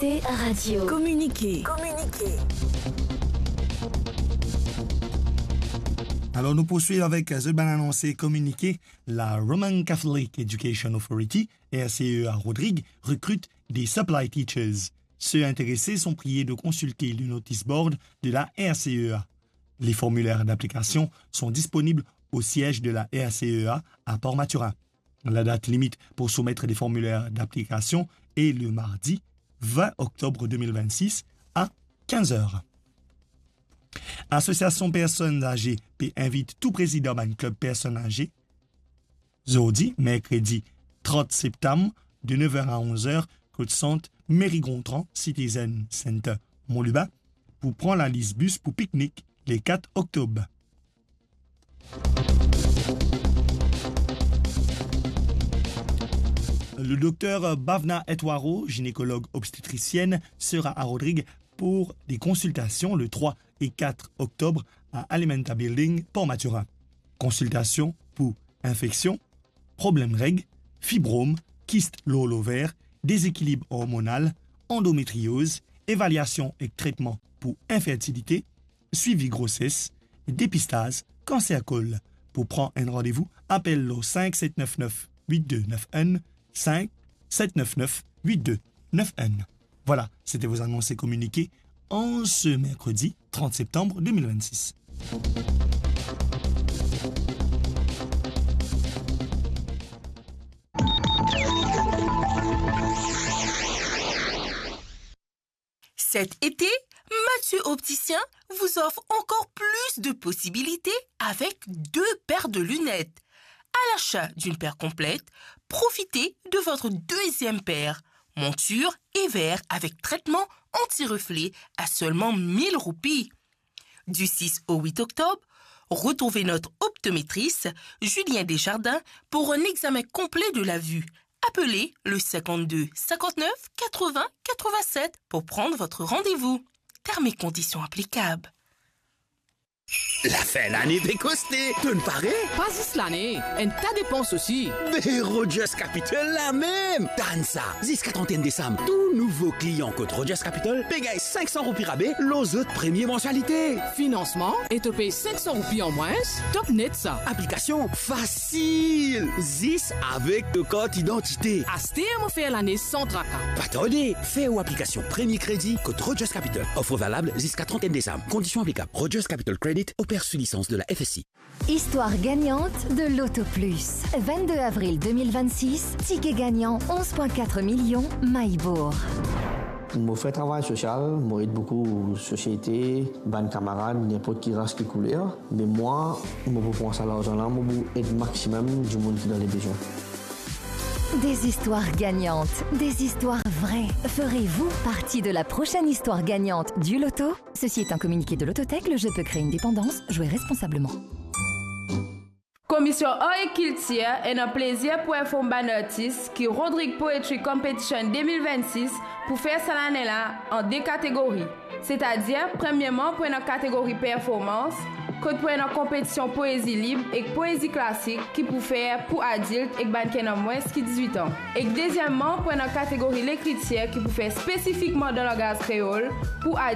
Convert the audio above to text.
Radio. Communiquer. Alors nous poursuivons avec The Ban annoncé communiqué. La Roman Catholic Education Authority, RCEA Rodrigue, recrute des supply teachers. Ceux intéressés sont priés de consulter le notice board de la RCEA. Les formulaires d'application sont disponibles au siège de la RCEA à Port-Mathurin. La date limite pour soumettre des formulaires d'application est le mardi 20 octobre 2026 à 15h. Association Personnes Âgées invite tout président d'un club personnes âgées jeudi, mercredi 30 septembre de 9h à 11h côte centre Mérigontran Citizen Center Montluba pour prendre la liste bus pour pique-nique les 4 octobre. Le docteur Bhavna Etwaro, gynécologue obstétricienne, sera à Rodrigue pour des consultations le 3 et 4 octobre à Alimenta Building, Port-Mathurin. Consultation pour infection, problèmes règles, fibrome, kyste low-ovaire, déséquilibre hormonal, endométriose, évaluation et traitement pour infertilité, suivi grossesse, dépistage, cancer col. Pour prendre un rendez-vous, appelle le 5-799-8291, 5-799-8291. Voilà, c'était vos annonces et communiqués en ce mercredi 30 septembre 2026. Cet été, Mathieu Opticien vous offre encore plus de possibilités avec 2 paires de lunettes. À l'achat d'une paire complète, profitez de votre 2e paire, monture et verre avec traitement anti-reflet à seulement 1000 roupies. Du 6 au 8 octobre, retrouvez notre optométriste Julien Desjardins pour un examen complet de la vue. Appelez le 52 59 80 87 pour prendre votre rendez-vous. Termes et conditions applicables. La fin de l'année décostée, tu ne parais? Pas juste l'année, un tas de dépenses aussi. Mais Rogers Capital la même. Dans ça, jusqu'à 31 décembre, tout nouveau client code Rogers Capital paye 500 roupies rabais, les autres premières mensualités. Financement et te paye 500 roupies en moins, top net ça. Application facile. 10 avec le code identité. Acheter et me faire l'année sans tracas. Pas tarder, fais ou application premier crédit code Rogers Capital. Offre valable jusqu'à 31 décembre. Conditions applicables. Rogers Capital Credit opère sous licence de la FSI. Histoire gagnante de Loto Plus. 22 avril 2026, ticket gagnant 11,4 millions, Maïbourg. Je fais travail social, je aide beaucoup société, ban camarades, n'importe qui race qui couleur. Mais moi, je peux penser à l'argent là, je aide maximum du monde qui est dans les besoins. Des histoires gagnantes, des histoires vraies. Ferez-vous partie de la prochaine histoire gagnante du Loto? Ceci est un communiqué de l'Autothèque. Le jeu peut créer une dépendance. Jouez responsablement. Commission Art et Culture est un plaisir pour informer un artiste qui Rodrigue Poetry Competition 2026 pour faire ça l'année là en 2 catégories. C'est-à-dire, premièrement, pour une catégorie performance, pour une compétition poésie libre et poésie classique qui peut faire pour adultes et qui ont moins de 18 ans. Et deuxièmement, pour une catégorie l'écriture qui peut faire spécifiquement dans le langage créole pour adultes